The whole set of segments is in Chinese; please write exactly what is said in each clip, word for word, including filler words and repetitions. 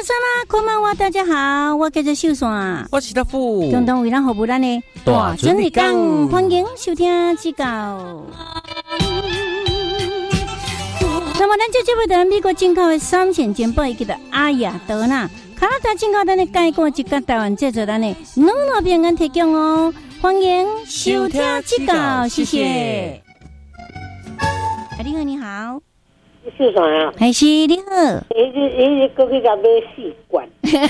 生啦，こんばんは，大家好，我叫做秀山， 我是大富， 共同为咱服务咱的大真理讲，欢迎收听指教。那么，咱这节目在美国进口的三线煎包，伊叫做阿雅德纳，加拿大进口咱的介果，一个台湾制作咱的两路平安提供哦，欢迎收听指教，谢谢。啊，你好，你好。 是啥呀？ 还是你好。 伊伊伊过去甲买四罐。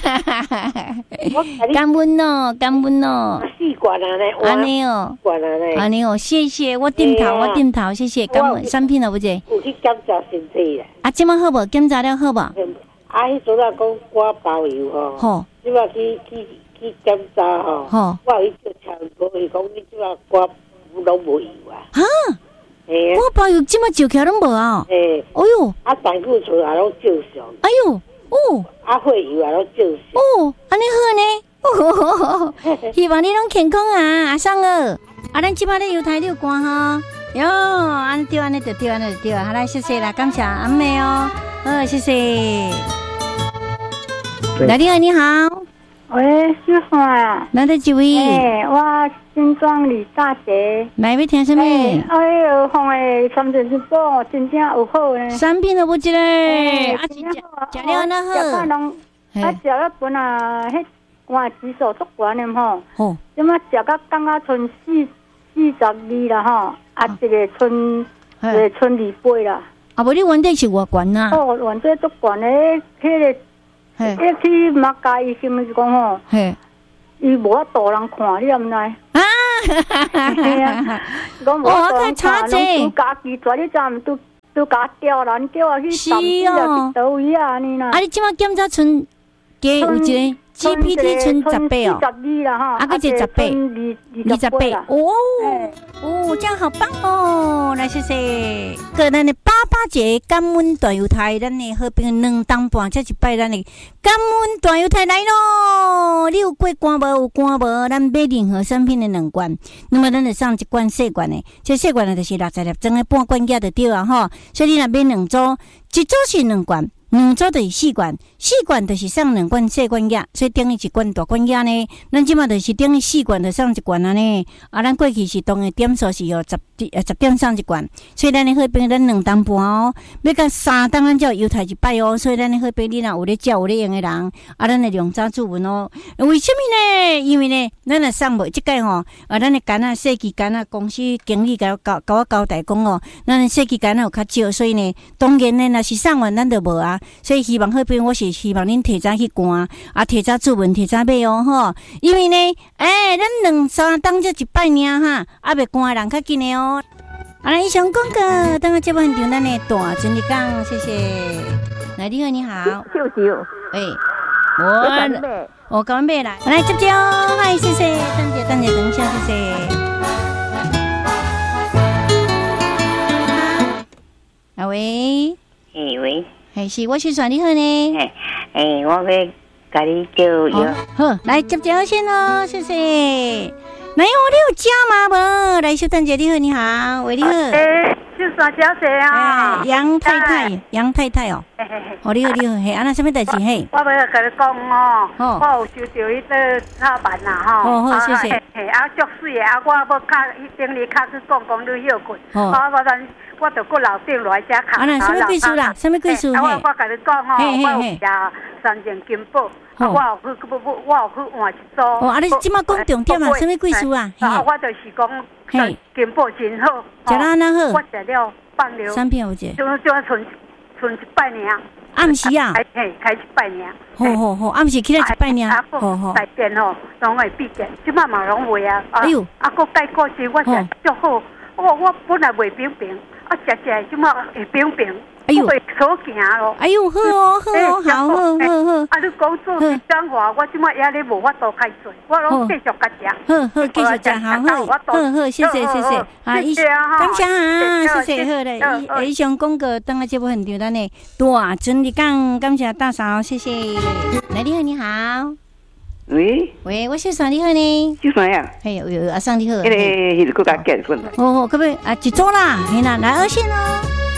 感恩哦，感恩哦。 四罐啊呢？ 安尼哦， 罐啊呢？ 安尼哦，谢谢，我点头，我点头，谢谢，感恩。产品了不姐？ 有去检查身体啦。 啊，即摆好无？检查了好无？啊， 迄阵啊讲我包邮吼。 好。 即摆去去去检查吼。 好。 我有去做查无？伊讲你即摆我拢无油啊。 哈？我包邮即摆照起来拢无啊！诶，哎呦， 啊胆固醇也拢正常。 哎呦，哦， 啊血油也拢正常。 哦，安尼好呢，哦，希望你拢健康啊，阿桑儿。啊，咱即摆咧油台六关哈，哟，安尼对，安尼就对，安尼就对，好来，谢谢啦，感谢阿妹哦，好，谢谢。来，你好，你好。 喂，秀山啊， 来的几位？ 哎，我新庄李大姐。 来要听什么？ 哎呦，放的三点一包，真正有好呢。 产品都不一个，啊，是食食了那好。 食到拢，啊，食到本啊，迄肝指数足悬的吼。 哦。 即马食到刚刚剩四四十二啦吼，啊，一个剩一个剩二八啦。 啊，无你原底是偌悬呐？ 哦，原底足悬的，迄个。一去马家医生就讲吼，伊无法度人看，你毋知？啊，系啊，讲无法度人看，拢家己做，你怎都都家调啦？你叫我去上医啊，去倒位啊，安尼啦。啊， 你即马检查剩加有一个 G P T 剩十八哦， 十二啦哈， 啊，个就十八，二十八，哦哦，这样好棒哦！来，谢谢。个咱的八八节感恩大犹太，咱的好朋友两当半，这一摆咱的感恩大犹太来咯！你有过关无？有关无？咱买任何产品的两罐，那么咱就送一罐细罐的，这细罐的就是六十粒装的半罐价就对啊吼。所以你若买两组，一组是两罐。两组就是四罐，四罐就是送两罐细罐药，所以等于一罐大罐药呢。咱即马就是等于四罐就送一罐安尼。啊，咱过去是当的点数是哦十呃十点送一罐，所以咱的好朋友咱两当半哦，要到三当咱才有犹太一摆哦。所以咱的好朋友你若有咧照有咧用的人，啊，咱的量早注文哦。为什么呢？因为呢，咱若送无即届吼，啊，咱的干啊设计干啊公司经理甲我交甲我交代讲哦，咱的设计干啊有较少，所以呢，当然呢，若是送完咱就无啊。所以希望好朋友，我是希望恁提早去赶，啊，提早注文，提早买哦，吼。因为呢，诶、欸，咱两三当这一摆尔哈，啊，袂赶人较紧的哦。啊，来以上广告，等下节目现场咱的大真理讲，谢谢。来，你好，你好。 秀秀， 诶，我我刚买来，来接接哦，嗨，谢谢，等姐，等姐，等一下，谢谢。啊喂。 诶喂， 还是我是算你好呢？ 诶诶，我要甲你叫药。 好，来接接先哦，谢谢。来，我你有加吗？无，来，小蛋姐你好，你好，喂，你好。 诶，是啥小姐啊？ 杨太太，杨太太哦。哦，你好，你好，嘿，安那什么代志嘿？ 我要甲你讲哦，我有收到迄个插板啦吼。 哦，好，谢谢。 嘿，啊，足水的，啊，我要卡顶日卡去讲讲你休困。哦，我我我着过楼顶来遮卡。 啊，那什么贵数啦？什么贵数？ 我我甲你讲吼，我有食三件金宝，我有去我我有去换一组。 哦，啊，你即马讲重点啊？什么贵数啊？ 啊，我就是讲金宝真好。 食了安那好？ 我食了放了。 三片有者。 就就剩剩一摆尔。 暗时啊？ 嘿，开一摆尔。 好好好，暗时起来一摆尔。 好好。大电吼，拢会闭电，即摆嘛拢袂啊。哎呦，啊，佫改过时，我食足好。我我本来袂冰冰。啊，食食即马会冰冰，哎呦，会手行咯。 哎呦，好哦，好哦，好，好，好，好。 啊，你讲做是讲话，我即马压力无法度开做，我拢继续甲食。 好好，继续食，好好，好好，谢谢，谢谢。啊，以感谢啊，谢谢，好嘞。以以上广告，等下节目很丢咱的大真理讲，感谢大嫂，谢谢。来，你好，你好。 喂喂，我是啥你好呢？ 是啥呀？ 嘿，有有阿桑你好。 迄个迄个国家结婚了。 哦哦，可不可以啊？一组啦，嘿啦，来二线哦。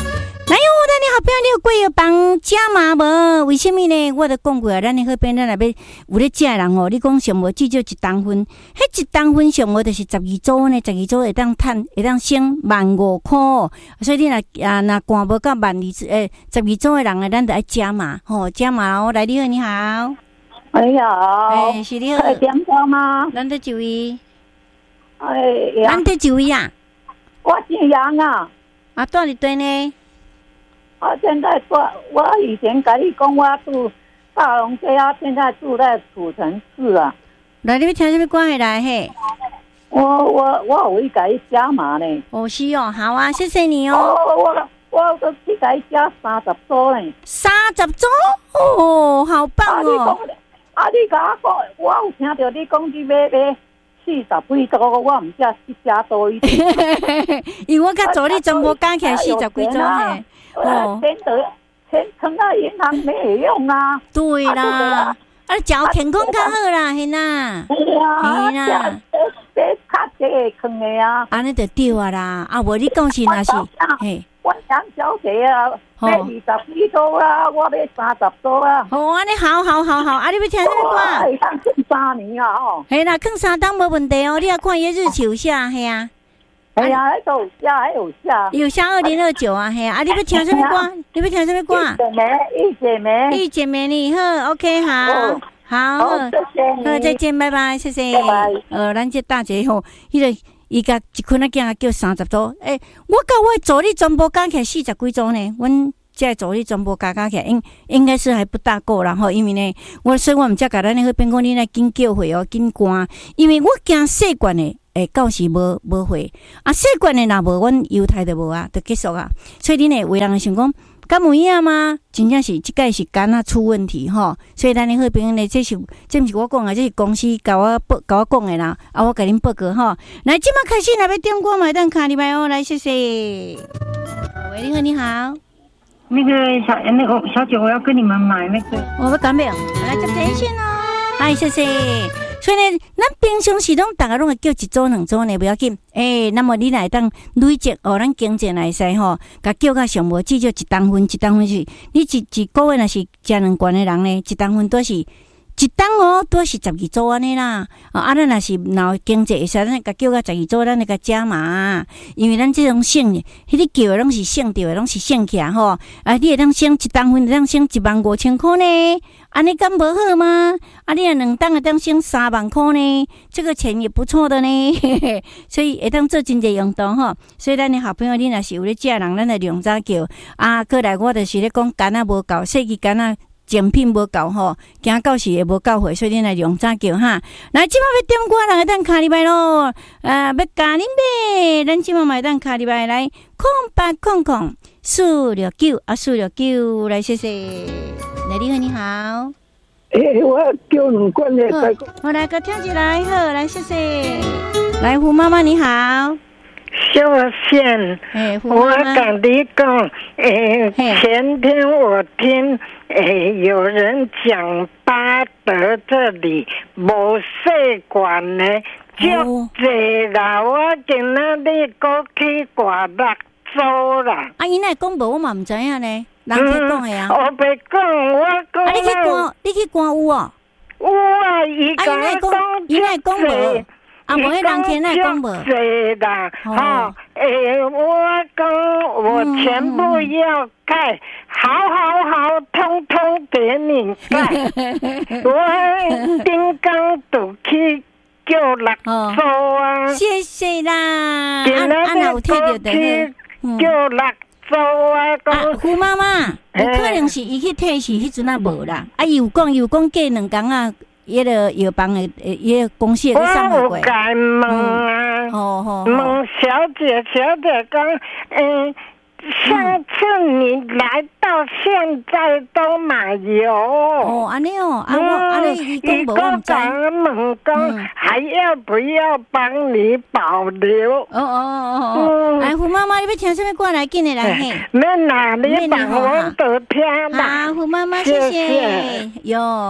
来哟，咱的好朋友，你有过药房食嘛无？为什么呢？我都讲过啊，咱的好朋友，咱若要有咧食的人哦，你讲上无至少一当分，迄一当分上无就是十二组呢，十二组会当趁会当省万五块，所以你若啊若寒无到万二诶十二组的人呢，咱就爱食嘛，吼食嘛哦。来，你好，你好， 哎呀， 哎是你好， 会点歌吗？ 咱得几位？ 哎呀， 咱得几位啊？ 我姓杨啊， 啊，住伫对呢？ 我现在住，我以前跟你讲，我住大龙街啊，现在住在土城市啊。 来，你要听什么歌来嘿？ 我我我有去给你加码呢。 哦，是哦，好啊，谢谢你哦。 哦，我我都去给你加三十组呢。 三十组哦，好棒哦！ 啊，你甲我讲，我有听到你讲你要买四十几组，我唔知是加多一点。 因为我甲助理全部加起来四十几组嘿。 哦，钱得钱存到银行没用啊。 对啦，啊，脚健康较好啦，嘿呐。 对啊，嘿啦，这较这个坑的啊。 安尼就对啊啦，啊，无你讲是那是，嘿。 我杨小姐啊，买二十几组啦，我买三十组啦。 哦，安尼好好好好，啊，你要听什么歌？ 会当剩三年啊，哦。 嘿啦，放三档无问题哦，你也看伊日期有写，嘿啊。 哎呀，迄都有写，迄有写。 有写二零二九啊，嘿啊！啊，你要听什么歌？你要听什么歌？ 一姐妹，一姐妹， 一姐妹你好 ，OK， 好，好， 谢谢你， 好，再见，拜拜，谢谢。 拜拜。 呃，咱这大姐吼，伊个伊甲一群仔囝叫三十组，诶，我甲我助理全部加起来四十几组呢，阮这助理全部加加起来，应应该是还不大够啦吼，因为呢，我所以我毋才甲咱那个边讲，你来紧叫回哦，紧赶，因为我惊习惯的。诶，到时无无会啊，习惯的若无，阮犹太就无啊，就结束啊。所以恁会为人想讲，敢有影吗？真正是即届是肝啊出问题吼。所以咱的好朋友呢，这是这毋是我讲的，这是公司甲我报甲我讲的啦。啊，我甲恁报告吼。来，即马开始，若要点歌嘛，等卡礼拜哦。来，谢谢。喂，你好，你好。 那个小那个小姐，我要跟你们买那个。 我要讲没有？来接电线哦。嗨，谢谢。所以呢，咱平常时拢大家拢会叫一组两组呢，不要紧。诶、欸，那么你来当累积哦，咱经济来使吼，甲叫到上无至少一当分，一当分是，你一一个月若是食两罐的人呢，一当分都是一当哦，都是十二组安尼啦。啊，咱若是若经济会使，咱甲叫到十二组，咱就甲加嘛。因为咱这种省，迄个叫的拢是省着的，拢是省起来吼。啊，你会当省一当分，会当省一万五千块呢。安尼敢无好吗？啊，你若两当会当省三万块呢，这个钱也不错的呢。嘿嘿，所以会当做真济用途吼。所以咱的好朋友，你若是有咧食人，咱就量早叫。啊，过来我就是咧讲肝仔无够，细支肝仔精品无够吼，惊到时也无够货，所以你来量早叫哈。来，即马要点歌，人会当卡礼拜咯。啊，要加恁买，咱即马买当卡礼拜来，空八空空四六九啊，四六九来，谢谢。来，你好，你好。 诶、欸，我要叫两罐的。 我来个跳起来，好，来，谢谢。来，胡妈妈你好。 秀线，欸、我跟你讲，诶、欸，前天我听诶、欸、有人讲巴德这里无试管呢，足济啦，我今仔日过去挂六组啦。 啊，伊那讲无，我嘛唔知影呢。人去讲的啊！ 我袂讲，我讲。 啊，你去关，你去关有哦。 有啊，伊甲我讲， 伊那讲无。啊，无迄人去那讲无。 对啦，哈，诶，我讲我全部要盖，好好好，通通给你盖。我顶刚都去叫六组啊。 谢谢啦。 今仔日过去叫六。 啊，胡妈妈，有可能是伊去退是迄阵啊无啦。啊，伊有讲，伊有讲过两工啊，迄个药房的，迄个公司的送货过。 我有该问啊， 哦哦， 问小姐，小姐讲，嗯，上次你来到现在都买有。 哦，安尼哦，啊我安尼伊讲无我唔知。 问讲还要不要帮你保留？ 哦哦哦哦，哎，胡妈妈，你要听什么歌来？紧的来嘿。 免啦，你帮我都听啦。 好，胡妈妈，谢谢。哟，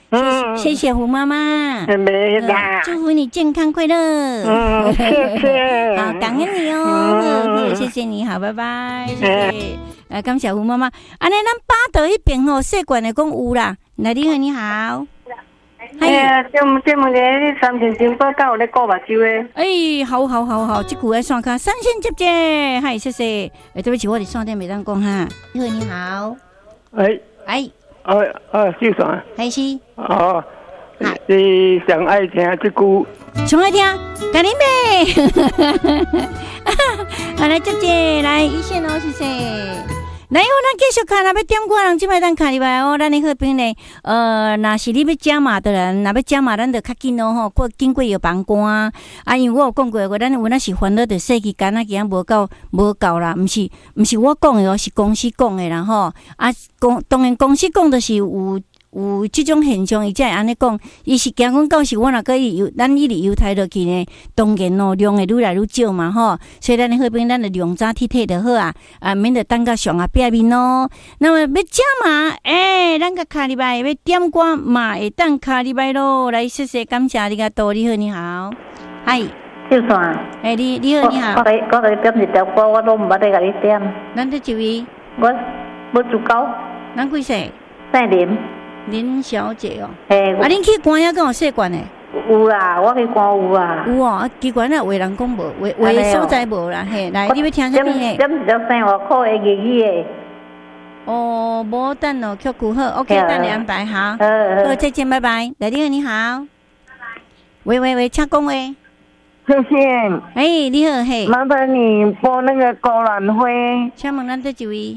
嗯， 谢谢胡妈妈， 没啦， 祝福你健康快乐。 嗯，谢谢， 好，感恩你哦，谢谢你好，拜拜，谢谢。呃，感谢胡妈妈。安尼，咱巴德迄边吼，细罐的讲有啦。来，你好，你好。 哎呀，这这么年三千金报告咧过目睭诶。 哎，好好好好，这句在线卡三线接接，嗨，谢谢。哎，对不起，我伫线顶袂当讲哈。你好，你好。 哎哎， 啊啊，秀爽。 还是。 哦，你上爱听这句。 上爱听，咖喱妹。好，来接接，来一线哦，谢谢。来，我咱继续看，若要点歌人即摆咱看入来哦。咱的好朋友，呃，若是你要加码的人，若要加码，咱就较紧哦吼。过经过药房关啊，啊，因为我有讲过，我咱有那是烦恼，着说期间啊，今仔无够无够啦，毋是毋是我讲的哦，是公司讲的啦吼。啊，公当然公司讲的是有。有即种现象，伊才会安尼讲，伊是惊讲到时我若可以犹咱一直犹太落去呢，当然哦量会愈来愈少嘛吼，所以咱的好边咱就量早体体就好啊，啊免得等到上下壁面咯。那么要加码，诶、欸，咱个卡入来要点歌嘛，会当卡入来咯。来，谢谢感谢你个多，你好你好，嗨， 秀爽， 诶、欸，你你好你好， 我给我给点一条歌，我都毋捌得甲你点。 咱得一位， 我要足够。 咱几岁？ 姓林。 林小姐哦， 嘿， 啊，恁去关遐敢有试管诶？ 有啦，我去关有啊。 有哦，机关啊，有人讲无，有有所在无啦，嘿，来，你要听啥物诶？ 点一条生活课诶日语诶。 哦，无等哦，曲库好 ，OK， 等你安排好。好，再见，拜拜。来，你好，你好。喂喂喂，请讲喂。 谢谢。 哎，你好，嘿。 麻烦你播那个高兰灰。 请问咱这几位？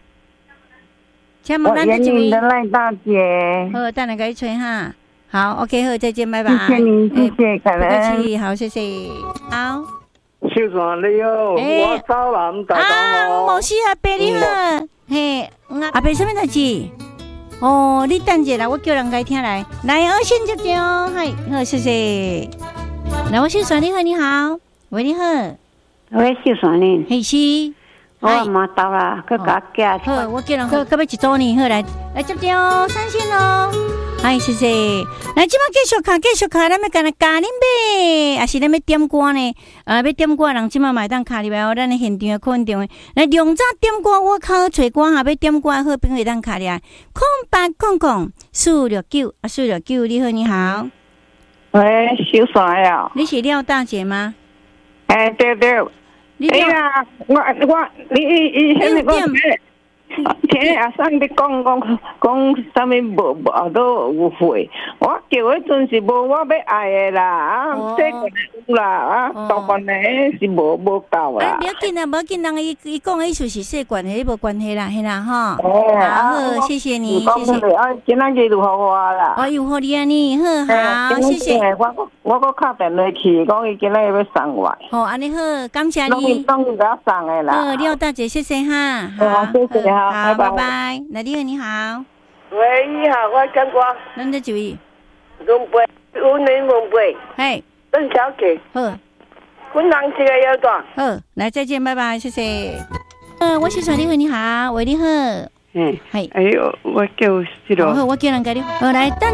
我演你的赖大姐。 好，等下给你吹哈。好 ，OK， 好，再见，拜拜。 谢谢您，谢谢，感恩。 不客气，好，谢谢。好。 秀爽你好，我找人大家好。啊，冇事阿伯你好，嘿，阿伯什么代志？哦，你等一下，我叫人来听来。来，二线接接哦，嗨，好，谢谢。来，我秀爽你好，你好，喂，你好。 喂，秀爽你。 嘿是。 我嘛到啦，佮甲寄。 好，我叫人佮佮要一组呢，好来来接接哦，三线哦。嗨，谢谢。来，即摆继续看，继续看，咱要干那咖喱呗，还是咱要点歌呢？啊，要点歌人即摆买当卡入来哦，咱的现场的困场的。来，量早点歌，我靠找歌下要点歌好朋友当卡入来，空八空空四六九啊，四六九，你好，你好。 喂，小爽呀。 你是廖大姐吗？ 哎，对对。哎呀，我我你伊伊现在讲咩？听阿生你讲讲讲啥物无无啊都有会，我叫迄阵是无我要爱的啦，啊，这个有啦，啊，大关的是无无够啦。 不要紧啊，不要紧，人伊伊讲的意思是细管的，无关系啦，嘿啦哈。 哦， 好，谢谢你，谢谢。 啊，今仔日就好我啦。 哦，有好你啊你，好好，谢谢。 我我我敲电话去，讲伊今仔要送我。 好，安尼好，感谢你。 拢伊拢伊甲送的啦。 好，廖大姐，谢谢哈。 好，谢谢哈。 好，拜拜。来，你好，你好。 喂，你好，我讲过。 咱这几位？ 龙贝，有年龙贝。 嘿。 邓小姐。 好。 阮人这个要段。 好，来再见，拜拜，谢谢。呃，我是传你好，你好，喂，你好。 嗯，系。哎呦，我叫这个。 好，我叫人家你。好，来等。